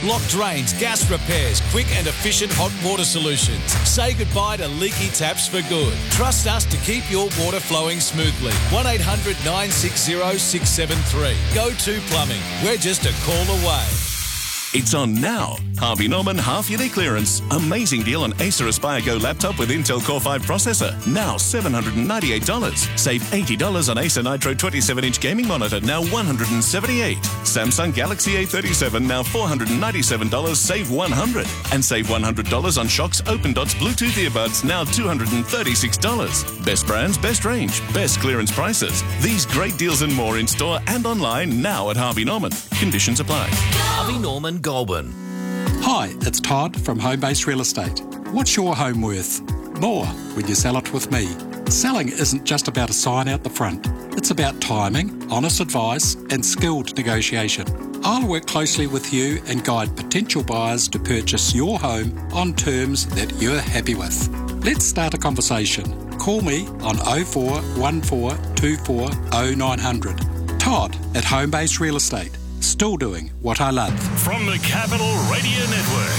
Lock drains, gas repairs, quick and efficient hot water solutions. Say goodbye to leaky taps for good. Trust us to keep your water flowing smoothly. 1800 960 673. Go-To Plumbing. We're just a call away. It's on now. Harvey Norman half-yearly clearance. Amazing deal on Acer Aspire Go laptop with Intel Core 5 processor. Now $798. Save $80 on Acer Nitro 27-inch gaming monitor, now $178. Samsung Galaxy A37, now $497. Save $100. And save $100 on Shock's Open Dots Bluetooth earbuds, now $236. Best brands, best range, best clearance prices. These great deals and more in store and online now at Harvey Norman. Conditions apply. Harvey Norman Goulburn. Hi, it's Todd from Homebase Real Estate. What's your home worth? More when you sell it with me. Selling isn't just about a sign out the front. It's about timing, honest advice and skilled negotiation. I'll work closely with you and guide potential buyers to purchase your home on terms that you're happy with. Let's start a conversation. Call me on 0414 24 0900. Todd at Homebase Real Estate. Still doing what I love. From the Capital Radio Network.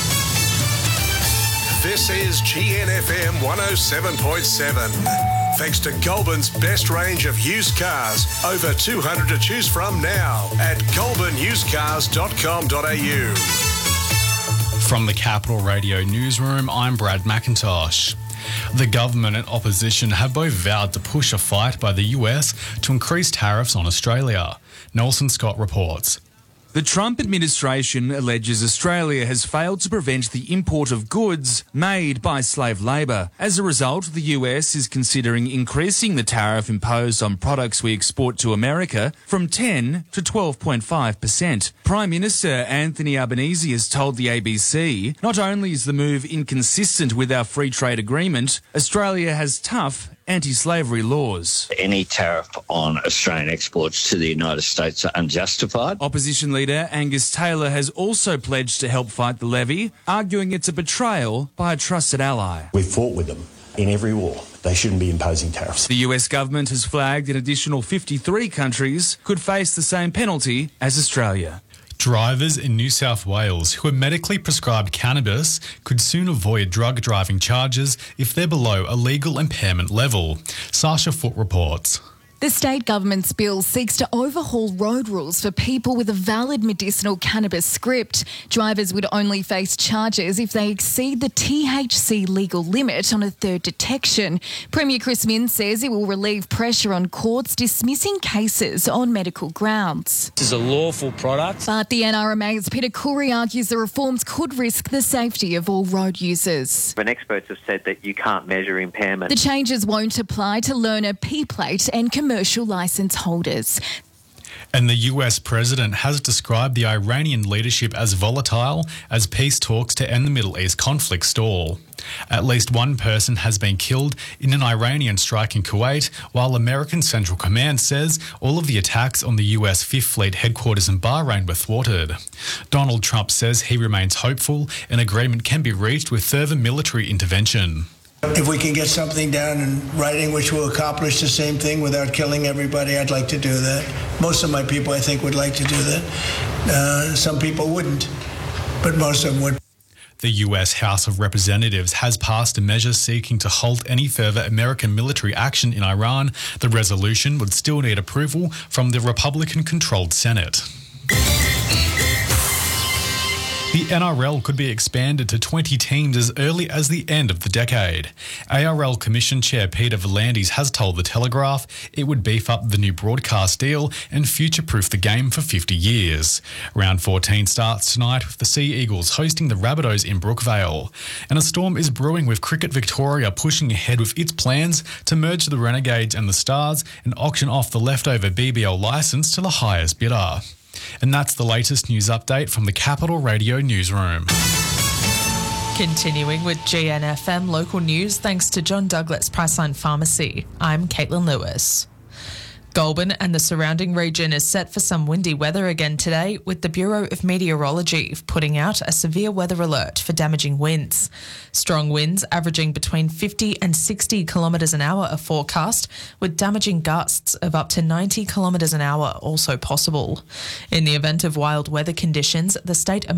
This is GNFM 107.7. Thanks to Goulburn's best range of used cars. Over 200 to choose from now at goulburnusedcars.com.au. From the Capital Radio Newsroom, I'm Brad McIntosh. The government and opposition have both vowed to push a fight by the US to increase tariffs on Australia. Nelson Scott reports. The Trump administration alleges Australia has failed to prevent the import of goods made by slave labour. As a result, the US is considering increasing the tariff imposed on products we export to America from 10 to 12.5%. Prime Minister Anthony Albanese has told the ABC, not only is the move inconsistent with our free trade agreement, Australia has tough anti-slavery laws. Any tariff on Australian exports to the United States are unjustified. Opposition leader Angus Taylor has also pledged to help fight the levy, arguing it's a betrayal by a trusted ally. We've fought with them in every war. They shouldn't be imposing tariffs. The US government has flagged an additional 53 countries could face the same penalty as Australia. Drivers in New South Wales who are medically prescribed cannabis could soon avoid drug driving charges if they're below a legal impairment level. Sasha Foote reports. The state government's bill seeks to overhaul road rules for people with a valid medicinal cannabis script. Drivers would only face charges if they exceed the THC legal limit on a third detection. Premier Chris Minns says it will relieve pressure on courts dismissing cases on medical grounds. This is a lawful product. But the NRMA's Peter Coury argues the reforms could risk the safety of all road users. But experts have said that you can't measure impairment. The changes won't apply to learner P-plate and commercial licence holders. And the US president has described the Iranian leadership as volatile as peace talks to end the Middle East conflict stall. At least one person has been killed in an Iranian strike in Kuwait, while American Central Command says all of the attacks on the US Fifth Fleet headquarters in Bahrain were thwarted. Donald Trump says he remains hopeful an agreement can be reached with further military intervention. If we can get something down in writing which will accomplish the same thing without killing everybody, I'd like to do that. Most of my people, I think, would like to do that. Some people wouldn't, but most of them would. The US House of Representatives has passed a measure seeking to halt any further American military action in Iran. The resolution would still need approval from the Republican-controlled Senate. The NRL could be expanded to 20 teams as early as the end of the decade. ARL Commission Chair Peter V'landys has told The Telegraph it would beef up the new broadcast deal and future-proof the game for 50 years. Round 14 starts tonight with the Sea Eagles hosting the Rabbitohs in Brookvale. And a storm is brewing with Cricket Victoria pushing ahead with its plans to merge the Renegades and the Stars and auction off the leftover BBL licence to the highest bidder. And that's the latest news update from the Capital Radio Newsroom. Continuing with GNFM local news, thanks to John Douglas Priceline Pharmacy. I'm Caitlin Lewis. Goulburn and the surrounding region is set for some windy weather again today, with the Bureau of Meteorology putting out a severe weather alert for damaging winds. Strong winds averaging between 50 and 60 kilometres an hour are forecast, with damaging gusts of up to 90 kilometres an hour also possible. In the event of wild weather conditions, the state